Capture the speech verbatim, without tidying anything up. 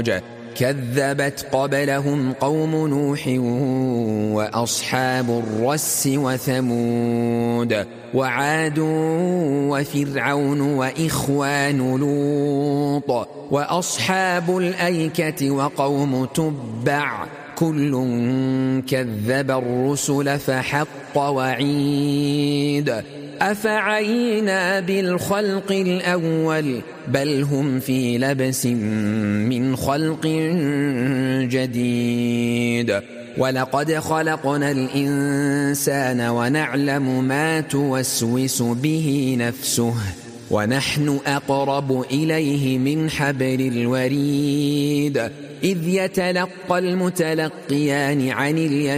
البروج كذبت قبلهم قوم نوح وأصحاب الرس وثمود وعاد وفرعون وإخوان لوط وأصحاب الأيكة وقوم تبع كل كذب الرسل فحق وعيد أفعينا بالخلق الأول بل هم في لبس من خلق جديد ولقد خلقنا الإنسان ونعلم ما توسوس به نفسه ونحن أقرب إليه من حبل الوريد إذ يتلقى المتلقيان عن اليمين